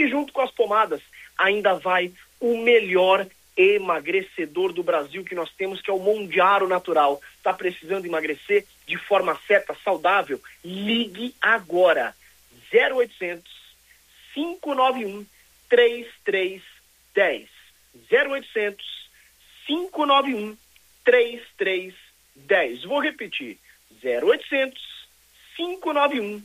que junto com as pomadas ainda vai o melhor emagrecedor do Brasil que nós temos, que é o Mondiaro Natural. Está precisando emagrecer de forma certa, saudável? Ligue agora. 0800 591 3310. 0800 591 3310. Vou repetir. 0800 591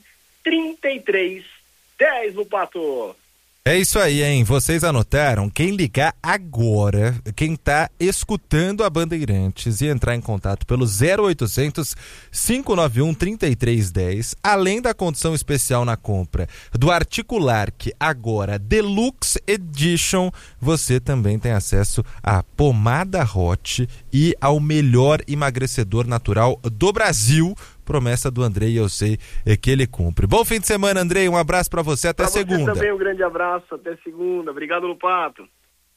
3310, Lupato. É isso aí, hein? Vocês anotaram? Quem ligar agora, quem tá escutando a Bandeirantes e entrar em contato pelo 0800 591 3310, além da condição especial na compra do Articulark agora Deluxe Edition, você também tem acesso à pomada Hot e ao melhor emagrecedor natural do Brasil. Promessa do Andrei, eu sei que ele cumpre. Bom fim de semana, Andrei, um abraço pra você, até segunda. Você também, um grande abraço, até segunda. Obrigado, Lupato.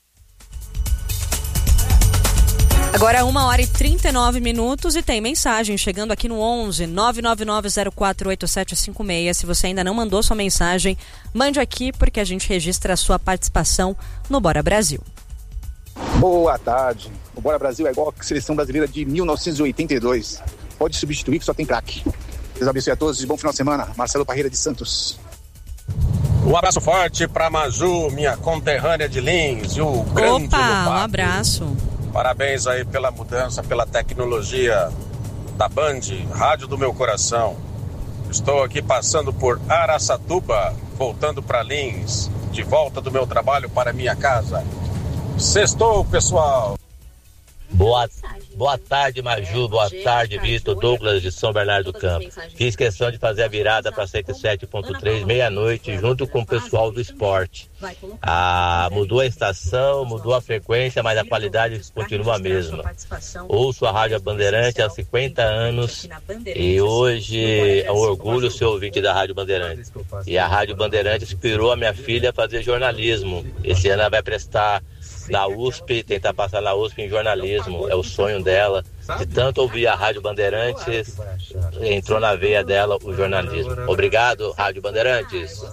Agora 1h39 e tem mensagem chegando aqui no 11 999048756. Se você ainda não mandou sua mensagem, mande aqui porque a gente registra a sua participação no Bora Brasil. Boa tarde. O Bora Brasil é igual a seleção brasileira de 1982. Pode substituir que só tem craque. Deus abençoe a todos e bom final de semana. Marcelo Parreira de Santos. Um abraço forte para Maju, minha conterrânea de Lins, e o grande Opa, Lupato. Um abraço. Parabéns aí pela mudança, pela tecnologia da Band, rádio do meu coração. Estou aqui passando por Araçatuba, voltando para Lins, de volta do meu trabalho para minha casa. Sextou, pessoal. Boa tarde, Maju. Boa tarde, Vitor. Douglas de São Bernardo do Campo. Fiz questão de fazer a virada para 107.3 meia-noite junto com o pessoal do esporte. Mudou a estação, mudou a frequência, mas a qualidade continua a mesma. Ouço a Rádio Bandeirante há 50 anos e hoje é um orgulho ser ouvinte da Rádio Bandeirantes. E a Rádio Bandeirantes inspirou a minha filha a fazer jornalismo. Esse ano ela vai prestar na USP, tentar passar na USP em jornalismo, é o sonho dela. De tanto ouvir a Rádio Bandeirantes, entrou na veia dela o jornalismo. Obrigado, Rádio Bandeirantes.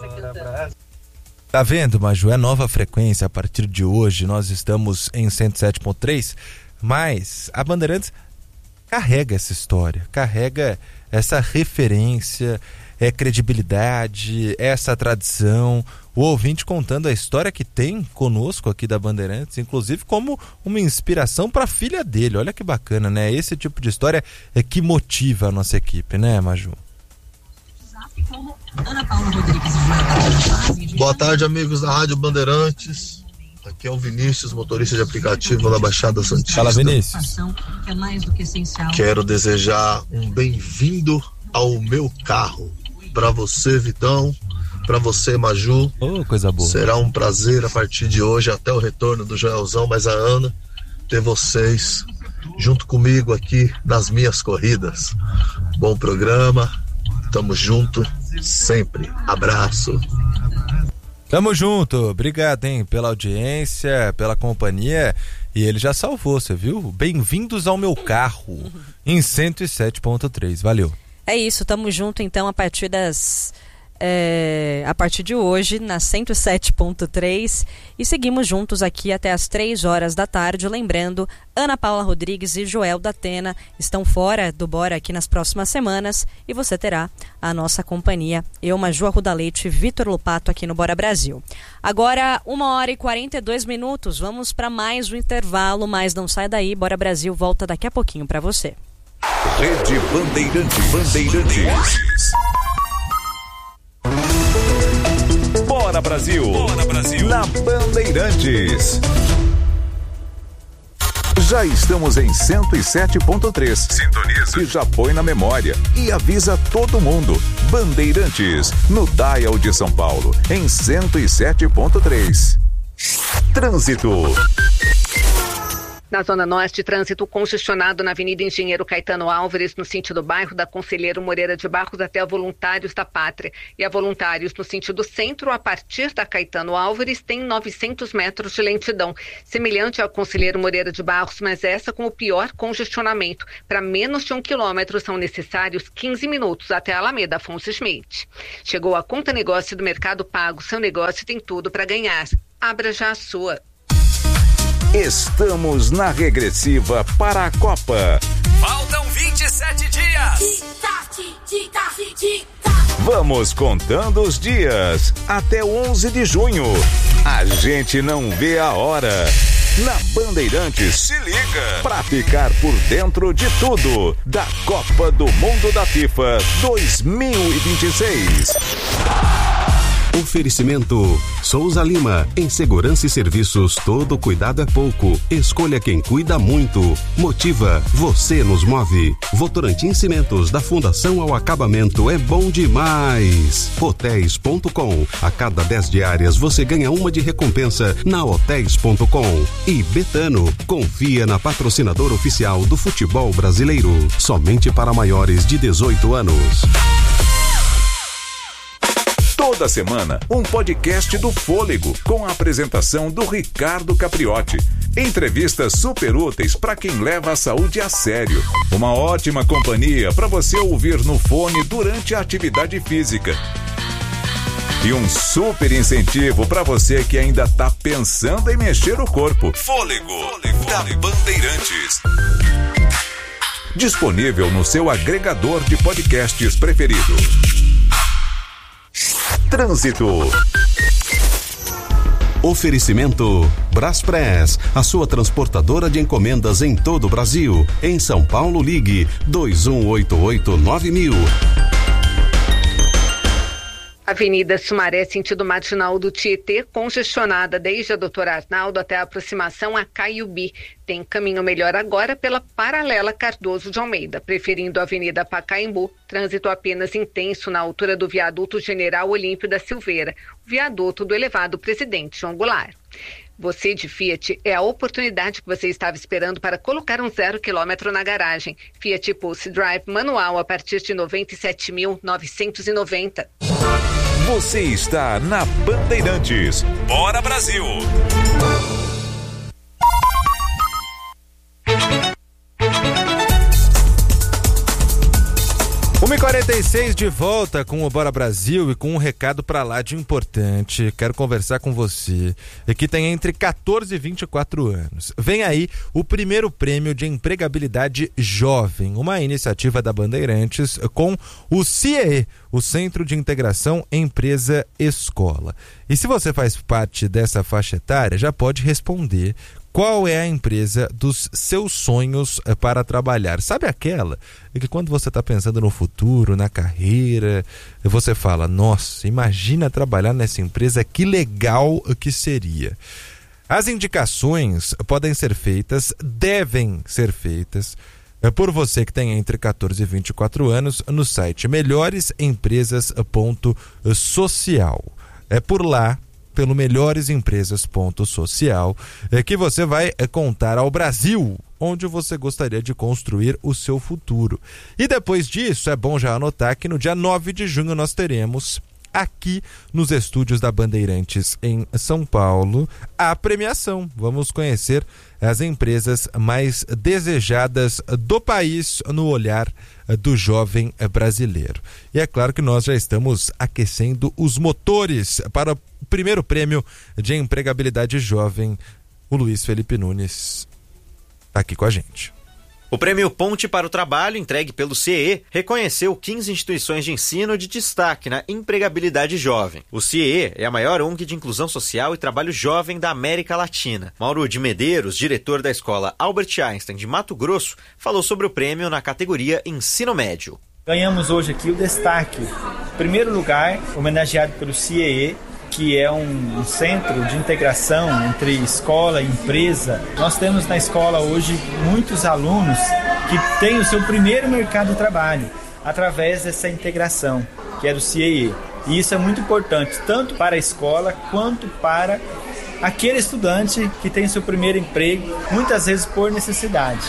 Tá vendo, Maju? É nova frequência. A partir de hoje nós estamos em 107.3, mas a Bandeirantes carrega essa história, carrega essa referência, credibilidade, essa tradição, o ouvinte contando a história que tem conosco aqui da Bandeirantes, inclusive como uma inspiração para a filha dele. Olha que bacana, né? Esse tipo de história é que motiva a nossa equipe, né, Maju? Boa tarde, amigos da Rádio Bandeirantes. Aqui é o Vinícius, motorista de aplicativo na Baixada Santista. Fala, Vinícius. Quero desejar um bem-vindo ao meu carro. Para você, Vitão, para você, Maju. Coisa boa. Será um prazer a partir de hoje, até o retorno do Joelzão, mais a Ana, ter vocês junto comigo aqui nas minhas corridas. Bom programa, tamo junto sempre. Abraço. Tamo junto, obrigado, hein, pela audiência, pela companhia. E ele já salvou, você viu? Bem-vindos ao meu carro, em 107.3, valeu. É isso, tamo junto então a partir de hoje na 107.3 e seguimos juntos aqui até as 3 horas da tarde. Lembrando, Ana Paula Rodrigues e Joel da Atena estão fora do Bora aqui nas próximas semanas e você terá a nossa companhia, eu, Maju Arruda Leite e Vitor Lupato aqui no Bora Brasil. Agora 1h42, vamos para mais um intervalo, mas não sai daí, Bora Brasil volta daqui a pouquinho para você. Rede Bandeirantes. Bora Brasil. Na Bandeirantes. Já estamos em 107.3. Sintoniza. E já põe na memória. E avisa todo mundo. Bandeirantes, no Dial de São Paulo, em 107.3. Trânsito. Na Zona Norte, trânsito congestionado na Avenida Engenheiro Caetano Álvares, no sentido bairro da Conselheiro Moreira de Barros até a Voluntários da Pátria. E a Voluntários, no sentido centro, a partir da Caetano Álvares, tem 900 metros de lentidão. Semelhante ao Conselheiro Moreira de Barros, mas essa com o pior congestionamento. Para menos de 1 quilômetro são necessários 15 minutos até a Alameda Afonso Schmidt. Chegou a Conta Negócio do Mercado Pago. Seu negócio tem tudo para ganhar. Abra já a sua. Estamos na regressiva para a Copa. Faltam 27 dias. Vamos contando os dias até 11 de junho. A gente não vê a hora. Na Bandeirantes, se liga pra ficar por dentro de tudo da Copa do Mundo da FIFA 2026. Oferecimento Souza Lima, em segurança e serviços, todo cuidado é pouco. Escolha quem cuida muito. Motiva, você nos move. Votorantim Cimentos, da fundação ao acabamento, é bom demais. Hotéis.com, a cada 10 diárias você ganha uma de recompensa na Hotéis.com. E Betano, confia na patrocinadora oficial do futebol brasileiro, somente para maiores de 18 anos. Toda semana, um podcast do Fôlego, com a apresentação do Ricardo Capriotti. Entrevistas super úteis para quem leva a saúde a sério. Uma ótima companhia para você ouvir no fone durante a atividade física. E um super incentivo para você que ainda está pensando em mexer o corpo. Fôlego da Bandeirantes. Disponível no seu agregador de podcasts preferido. Trânsito. Oferecimento Braspress, a sua transportadora de encomendas em todo o Brasil. Em São Paulo, ligue 2188-9000. Avenida Sumaré, sentido marginal do Tietê, congestionada desde a Doutor Arnaldo até a aproximação a Caiubi. Tem caminho melhor agora pela paralela Cardoso de Almeida, preferindo a Avenida Pacaembu. Trânsito apenas intenso na altura do viaduto General Olímpio da Silveira, o viaduto do elevado Presidente João Goulart. Você de Fiat, é a oportunidade que você estava esperando para colocar um 0 km na garagem. Fiat Pulse Drive manual a partir de R$ 97.990. Você está na Bandeirantes. Bora, Brasil! 1h46 de volta com o Bora Brasil e com um recado pra lá de importante. Quero conversar com você que tem entre 14 e 24 anos. Vem aí o primeiro prêmio de empregabilidade jovem, uma iniciativa da Bandeirantes com o CIEE, o Centro de Integração Empresa-Escola. E se você faz parte dessa faixa etária, já pode responder qual é a empresa dos seus sonhos para trabalhar. Sabe aquela que quando você está pensando no futuro, na carreira, você fala, nossa, imagina trabalhar nessa empresa, que legal que seria. As indicações podem ser feitas, devem ser feitas por você que tem entre 14 e 24 anos no site melhoresempresas.social. É por lá, pelo melhoresempresas.social, que você vai contar ao Brasil onde você gostaria de construir o seu futuro. E depois disso, é bom já anotar que no dia 9 de junho nós teremos aqui nos estúdios da Bandeirantes em São Paulo a premiação. Vamos conhecer as empresas mais desejadas do país no olhar do jovem brasileiro. E é claro que nós já estamos aquecendo os motores para o primeiro prêmio de empregabilidade jovem. O Luiz Felipe Nunes está aqui com a gente. O prêmio Ponte para o Trabalho, entregue pelo CIEE, reconheceu 15 instituições de ensino de destaque na empregabilidade jovem. O CIEE é a maior ONG de inclusão social e trabalho jovem da América Latina. Mauro de Medeiros, diretor da escola Albert Einstein de Mato Grosso, falou sobre o prêmio na categoria Ensino Médio. Ganhamos hoje aqui o destaque. Em primeiro lugar, homenageado pelo CIEE, que é um centro de integração entre escola e empresa. Nós temos na escola hoje muitos alunos que têm o seu primeiro mercado de trabalho através dessa integração, que é do CIEE. E isso é muito importante, tanto para a escola quanto para aquele estudante que tem seu primeiro emprego, muitas vezes por necessidade.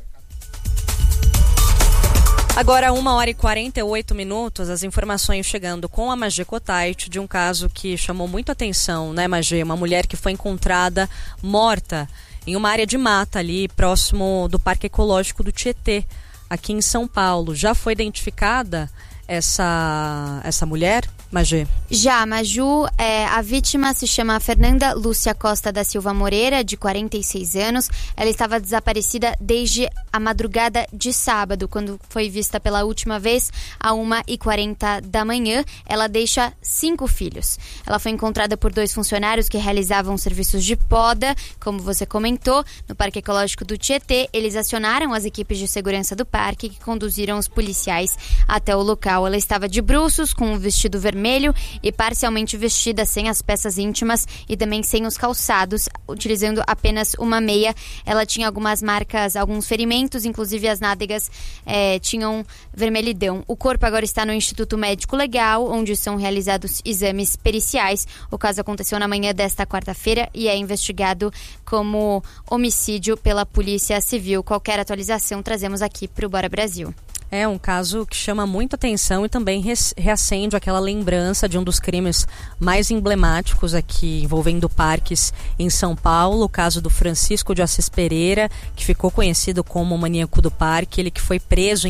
Agora, 1h48, as informações chegando com a Magê Kotait de um caso que chamou muito atenção, né, Magê? Uma mulher que foi encontrada morta em uma área de mata ali próximo do Parque Ecológico do Tietê, aqui em São Paulo. Já foi identificada essa mulher, Magê? Já, Maju, a vítima se chama Fernanda Lúcia Costa da Silva Moreira, de 46 anos. Ela estava desaparecida desde a madrugada de sábado, quando foi vista pela última vez, a 1h40 da manhã. Ela deixa 5 filhos. Ela foi encontrada por 2 funcionários que realizavam serviços de poda, como você comentou, no Parque Ecológico do Tietê. Eles acionaram as equipes de segurança do parque, que conduziram os policiais até o local. Ela estava de bruços, com um vestido vermelho e parcialmente vestida sem as peças íntimas e também sem os calçados, utilizando apenas uma meia. Ela tinha algumas marcas, alguns ferimentos, inclusive as nádegas tinham vermelhidão. O corpo agora está no Instituto Médico Legal, onde são realizados exames periciais. O caso aconteceu na manhã desta quarta-feira e é investigado como homicídio pela Polícia Civil. Qualquer atualização trazemos aqui para o Bora Brasil. É um caso que chama muita atenção e também reacende aquela lembrança de um dos crimes mais emblemáticos aqui envolvendo parques em São Paulo, o caso do Francisco de Assis Pereira, que ficou conhecido como o maníaco do parque. Ele que foi preso em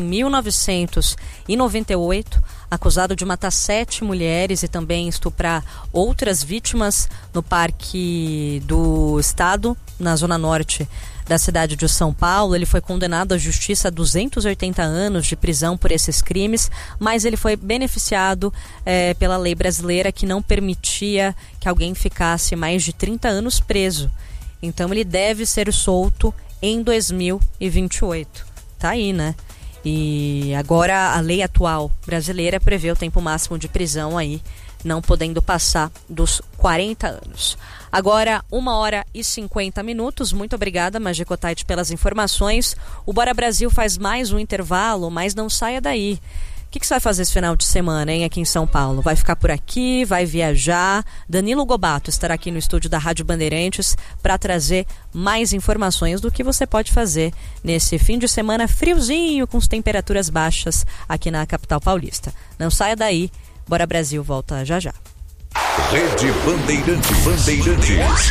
1998, acusado de matar 7 mulheres e também estuprar outras vítimas no Parque do Estado, na Zona Norte da cidade de São Paulo. Ele foi condenado à justiça a 280 anos de prisão por esses crimes, mas ele foi beneficiado pela lei brasileira, que não permitia que alguém ficasse mais de 30 anos preso. Então ele deve ser solto em 2028. Tá aí, né? E agora a lei atual brasileira prevê o tempo máximo de prisão aí, não podendo passar dos 40 anos. Agora, 1h50. Muito obrigada, Magê Kotait, pelas informações. O Bora Brasil faz mais um intervalo, mas não saia daí. O que você vai fazer esse final de semana, hein, aqui em São Paulo? Vai ficar por aqui? Vai viajar? Danilo Gobato estará aqui no estúdio da Rádio Bandeirantes para trazer mais informações do que você pode fazer nesse fim de semana friozinho, com as temperaturas baixas aqui na capital paulista. Não saia daí. Bora Brasil volta já já. Rede Bandeirantes.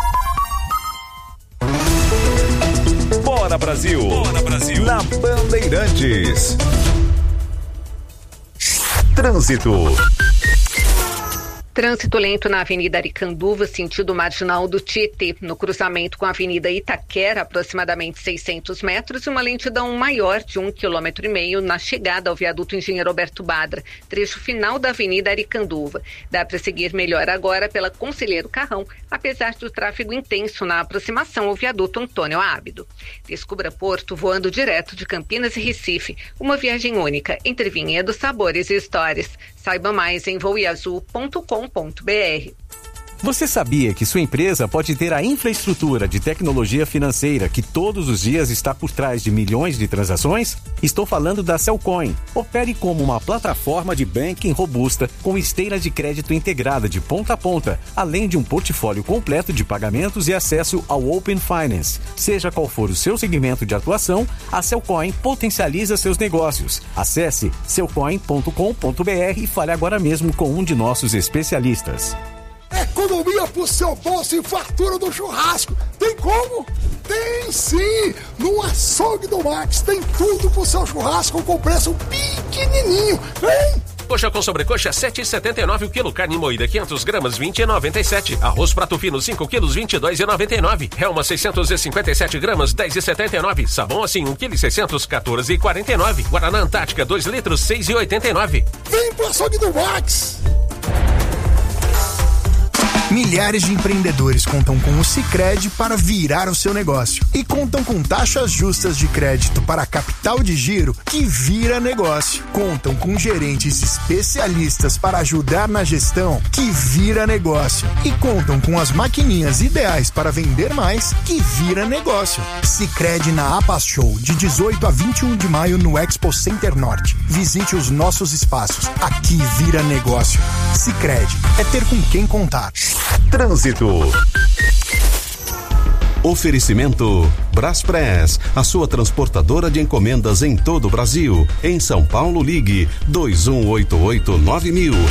Bora Brasil. Na Bandeirantes. Trânsito. Trânsito lento na Avenida Aricanduva, sentido marginal do Tietê, no cruzamento com a Avenida Itaquera, aproximadamente 600 metros, e uma lentidão maior de 1,5 km na chegada ao viaduto Engenheiro Alberto Badra, trecho final da Avenida Aricanduva. Dá para seguir melhor agora pela Conselheiro Carrão, apesar do tráfego intenso na aproximação ao viaduto Antônio Ábido. Descubra Porto voando direto de Campinas e Recife, uma viagem única entre vinhedos, sabores e histórias. Saiba mais em voeazul.com.br. Você sabia que sua empresa pode ter a infraestrutura de tecnologia financeira que todos os dias está por trás de milhões de transações? Estou falando da Cellcoin. Opere como uma plataforma de banking robusta com esteira de crédito integrada de ponta a ponta, além de um portfólio completo de pagamentos e acesso ao Open Finance. Seja qual for o seu segmento de atuação, a Cellcoin potencializa seus negócios. Acesse cellcoin.com.br e fale agora mesmo com um de nossos especialistas. Economia pro seu bolso e fartura do churrasco. Tem como? Tem sim! No Açougue do Max tem tudo pro seu churrasco com preço pequenininho. Vem! Coxa com sobrecoxa, 7,79 o quilo. Carne moída, 500 gramas, 20,97. Arroz prato fino, 5 quilos, 22,99. Helma, 657 gramas, 10,79. Sabão assim, 1 kg, 600, 14,49. Guaraná Antártica, 2 litros, 6,89. Vem pro Açougue do Max! Milhares de empreendedores contam com o Sicredi para virar o seu negócio e contam com taxas justas de crédito para capital de giro que vira negócio. Contam com gerentes especialistas para ajudar na gestão que vira negócio e contam com as maquininhas ideais para vender mais que vira negócio. Sicredi na APAS Show de 18 a 21 de maio no Expo Center Norte. Visite os nossos espaços. Aqui vira negócio. Sicredi é ter com quem contar. Trânsito. Oferecimento Braspress, a sua transportadora de encomendas em todo o Brasil. Em São Paulo, ligue 2188-9000.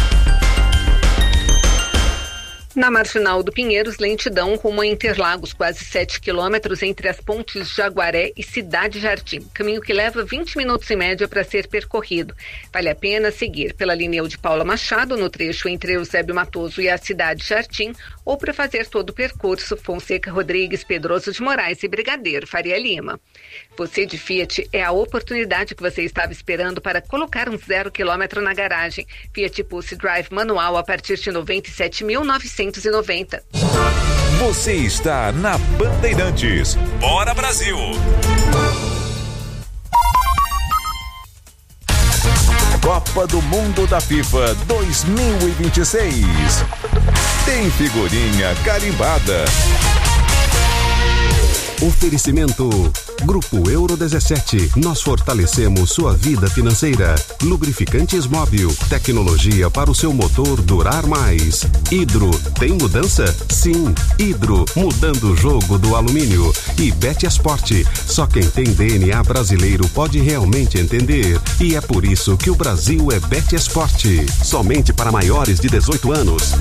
Na Marginal do Pinheiros, lentidão rumo a Interlagos, quase 7 quilômetros entre as pontes Jaguaré e Cidade Jardim. Caminho que leva 20 minutos em média para ser percorrido. Vale a pena seguir pela linha de Paula Machado, no trecho entre Eusébio Matoso e a Cidade Jardim, ou para fazer todo o percurso Fonseca Rodrigues, Pedroso de Moraes e Brigadeiro Faria Lima. Você de Fiat, é a oportunidade que você estava esperando para colocar um 0 km na garagem. Fiat Pulse Drive manual a partir de R$ 97.990. Você está na Bandeirantes. Bora Brasil! Copa do Mundo da FIFA 2026. Tem figurinha carimbada. Oferecimento Grupo Euro 17. Nós fortalecemos sua vida financeira. Lubrificantes Móbil. Tecnologia para o seu motor durar mais. Hidro. Tem mudança? Sim. Hidro. Mudando o jogo do alumínio. E Bet Esporte. Só quem tem DNA brasileiro pode realmente entender. E é por isso que o Brasil é Bet Esporte. Somente para maiores de 18 anos.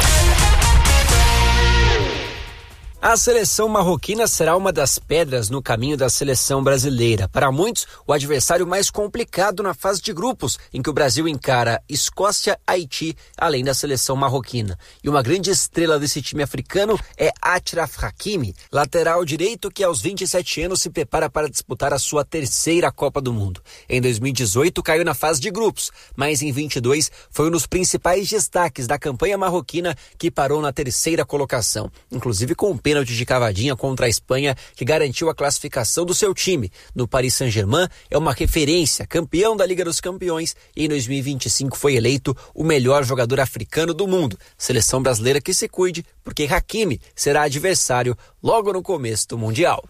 A seleção marroquina será uma das pedras no caminho da seleção brasileira. Para muitos, o adversário mais complicado na fase de grupos, em que o Brasil encara Escócia, Haiti, além da seleção marroquina. E uma grande estrela desse time africano é Achraf Hakimi, lateral direito que aos 27 anos se prepara para disputar a sua terceira Copa do Mundo. Em 2018 caiu na fase de grupos, mas em 22 foi um dos principais destaques da campanha marroquina, que parou na terceira colocação, inclusive com o pênalti de cavadinha contra a Espanha, que garantiu a classificação do seu time. No Paris Saint-Germain é uma referência, campeão da Liga dos Campeões, e em 2025 foi eleito o melhor jogador africano do mundo. Seleção brasileira que se cuide, porque Hakimi será adversário logo no começo do Mundial.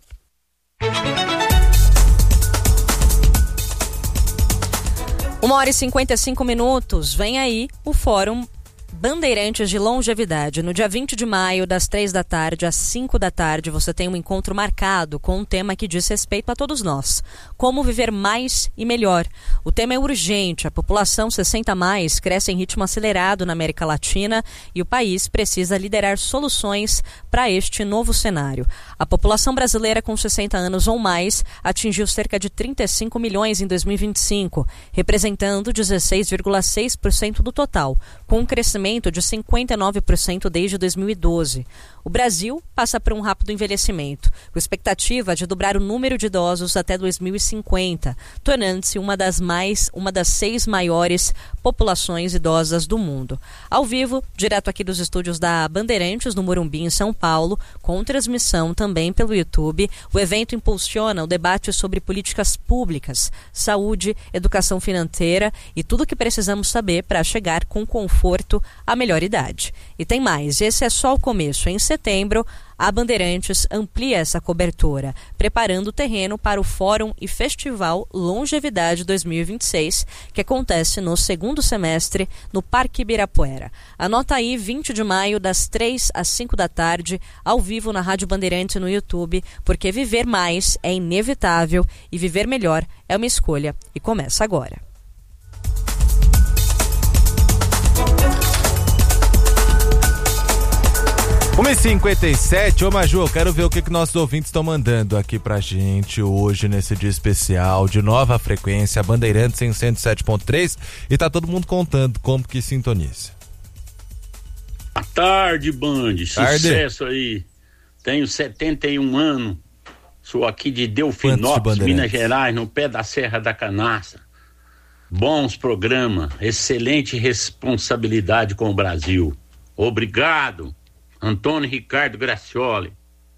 1h55. Vem aí o Fórum Bandeirantes de Longevidade. No dia 20 de maio, das 3 da tarde às 5 da tarde, você tem um encontro marcado com um tema que diz respeito a todos nós. Como viver mais e melhor. O tema é urgente. A população 60+, cresce em ritmo acelerado na América Latina e o país precisa liderar soluções para este novo cenário. A população brasileira com 60 anos ou mais atingiu cerca de 35 milhões em 2025, representando 16,6% do total, com um crescimento de 59% desde 2012. O Brasil passa por um rápido envelhecimento, com expectativa de dobrar o número de idosos até 2050, tornando-se uma das 6 maiores populações idosas do mundo. Ao vivo, direto aqui dos estúdios da Bandeirantes, no Morumbi, em São Paulo, com transmissão também pelo YouTube, o evento impulsiona o debate sobre políticas públicas, saúde, educação financeira e tudo o que precisamos saber para chegar com conforto à melhor idade. E tem mais, esse é só o começo. Em setembro, a Bandeirantes amplia essa cobertura, preparando o terreno para o Fórum e Festival Longevidade 2026, que acontece no segundo semestre no Parque Ibirapuera. Anota aí, 20 de maio, das 3 às 5 da tarde, ao vivo na Rádio Bandeirantes no YouTube, porque viver mais é inevitável e viver melhor é uma escolha. E começa agora. 1h57, ô Maju, eu quero ver o que nossos ouvintes estão mandando aqui pra gente hoje, nesse dia especial de nova frequência, Bandeirantes em 107.3, e tá todo mundo contando como que sintoniza. Boa tarde, Band, sucesso aí. Tenho 71 anos, sou aqui de Delfinópolis, Minas Gerais, no pé da Serra da Canastra. Bons programas, excelente responsabilidade com o Brasil. Obrigado. Antônio Ricardo Gracioli.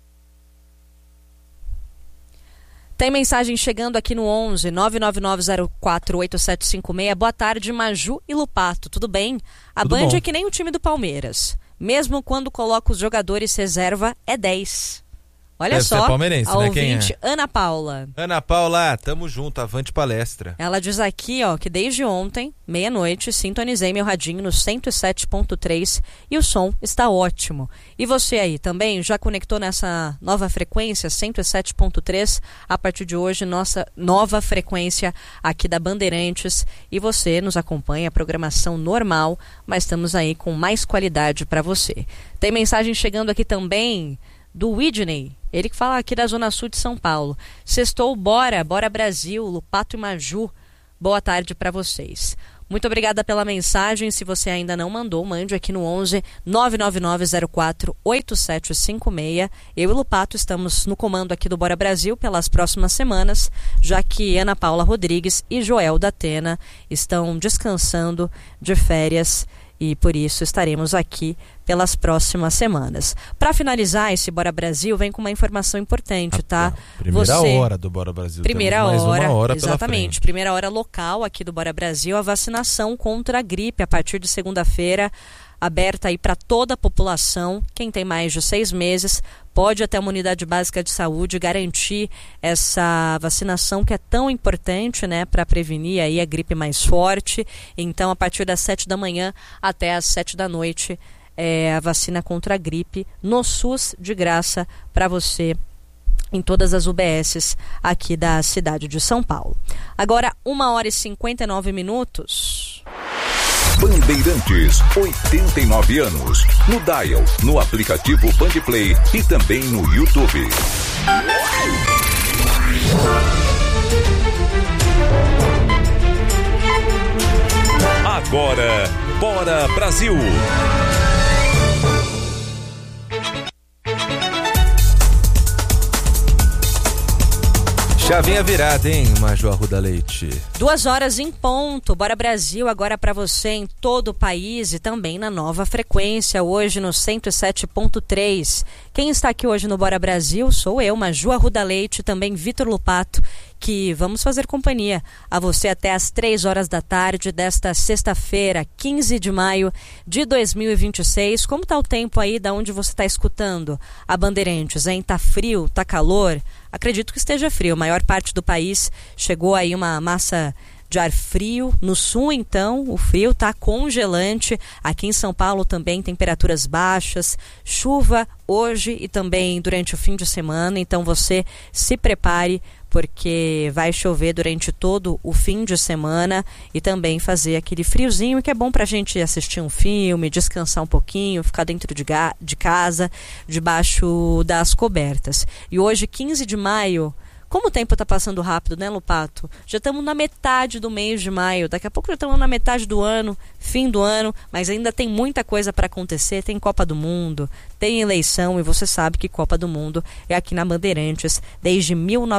Tem mensagem chegando aqui no 11 999048756. Boa tarde, Maju e Lupato. Tudo bem? A Band é que nem o time do Palmeiras. Mesmo quando coloca os jogadores reserva, é 10. Olha Deve só, ser palmeirense, a né? ouvinte Quem é? Ana Paula. Ana Paula, tamo junto, avante palestra. Ela diz aqui, ó, que desde ontem, meia-noite, sintonizei meu radinho no 107.3 e o som está ótimo. E você aí, também já conectou nessa nova frequência, 107.3? A partir de hoje, nossa nova frequência aqui da Bandeirantes. E você nos acompanha, a programação normal, mas estamos aí com mais qualidade para você. Tem mensagem chegando aqui também do Whitney, ele que fala aqui da Zona Sul de São Paulo. Sextou, bora Brasil, Lupato e Maju. Boa tarde para vocês. Muito obrigada pela mensagem. Se você ainda não mandou, mande aqui no 11 99904 8756. Eu e Lupato estamos no comando aqui do Bora Brasil pelas próximas semanas, já que Ana Paula Rodrigues e Joel da Atena estão descansando de férias e por isso estaremos aqui pelas próximas semanas. Para finalizar esse Bora Brasil, vem com uma informação importante, tá? Primeira hora do Bora Brasil. Primeira mais hora, uma hora exatamente. Primeira hora local aqui do Bora Brasil, a vacinação contra a gripe a partir de segunda-feira, aberta aí para toda a população. Quem tem mais de 6 meses pode até uma unidade básica de saúde garantir essa vacinação que é tão importante, né, para prevenir aí a gripe mais forte. Então, a partir das 7 da manhã até as 7 da noite, a vacina contra a gripe no SUS de graça para você em todas as UBSs aqui da cidade de São Paulo. Agora, 1h59. Bandeirantes, 89 anos. No dial, no aplicativo Bandplay e também no YouTube. Agora, Bora Brasil. Chavinha virada, hein, Maju Arruda Leite? 2 horas em ponto. Bora Brasil agora para você em todo o país e também na nova frequência, hoje no 107.3. Quem está aqui hoje no Bora Brasil sou eu, Maju Arruda Leite, também Vitor Lupato, que vamos fazer companhia a você até às 3 horas da tarde desta sexta-feira, 15 de maio de 2026. Como tá o tempo aí da onde você está escutando a Bandeirantes, hein? Tá frio? Tá calor? Acredito que esteja frio. A maior parte do país chegou aí uma massa de ar frio. No sul, então, o frio está congelante. Aqui em São Paulo também temperaturas baixas, chuva hoje e também durante o fim de semana. Então você se prepare, porque vai chover durante todo o fim de semana e também fazer aquele friozinho que é bom pra gente assistir um filme, descansar um pouquinho, ficar dentro de casa, debaixo das cobertas. E hoje, 15 de maio, como o tempo tá passando rápido, né, Lupato? Já estamos na metade do mês de maio, daqui a pouco já estamos na metade do ano, fim do ano, mas ainda tem muita coisa para acontecer. Tem Copa do Mundo, tem eleição e você sabe que Copa do Mundo é aqui na Bandeirantes desde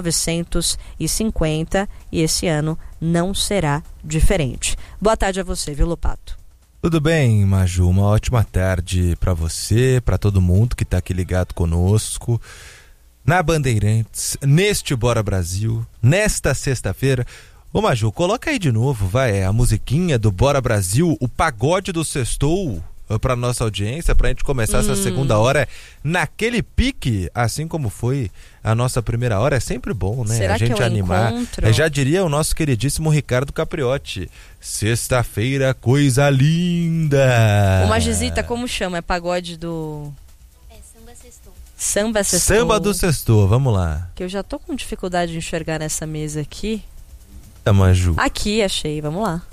1950 e esse ano não será diferente. Boa tarde a você, viu, Lupato? Tudo bem, Maju? Uma ótima tarde para você, para todo mundo que tá aqui ligado conosco na Bandeirantes, neste Bora Brasil, nesta sexta-feira. Ô Maju, coloca aí de novo, vai, a musiquinha do Bora Brasil, o pagode do sextou pra nossa audiência, pra gente começar essa segunda hora naquele pique, assim como foi a nossa primeira hora. É sempre bom, né? Será a gente que eu animar. encontro? Já diria o nosso queridíssimo Ricardo Capriotti, sexta-feira, coisa linda. Ô Magizita, como chama? É pagode do... Samba Sextou. Samba do Sextou, vamos lá. Que eu já tô com dificuldade de enxergar nessa mesa aqui. Maju. Aqui, achei, vamos lá.